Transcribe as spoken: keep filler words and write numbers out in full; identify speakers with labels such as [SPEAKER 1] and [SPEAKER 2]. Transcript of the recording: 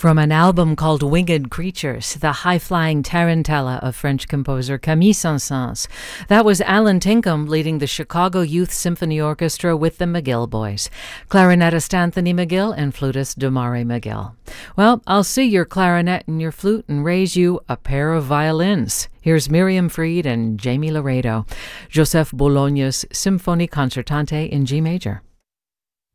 [SPEAKER 1] From an album called Winged Creatures, the high-flying tarantella of French composer Camille Saint-Saëns. That was Alan Tinkham leading the Chicago Youth Symphony Orchestra with the McGill Boys. Clarinetist Anthony McGill and flutist Damari McGill. Well, I'll see your clarinet and your flute and raise you a pair of violins. Here's Miriam Fried and Jamie Laredo. Joseph Bologna's Symphonie Concertante in G major.